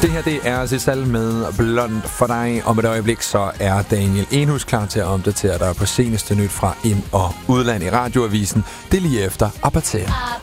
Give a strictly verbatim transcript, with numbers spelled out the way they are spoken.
Det her, det er Zizal med Blond for dig. Om et øjeblik, så er Daniel Enhus klar til at opdatere dig på seneste nyt fra ind- og udland i radioavisen. Det er lige efter Apatea.